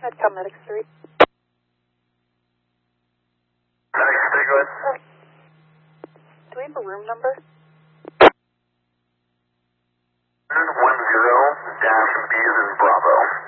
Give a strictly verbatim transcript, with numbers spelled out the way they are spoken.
Medcal Medics three. Medics three, go ahead. Do we have a room number? one zero dash B as in Bravo.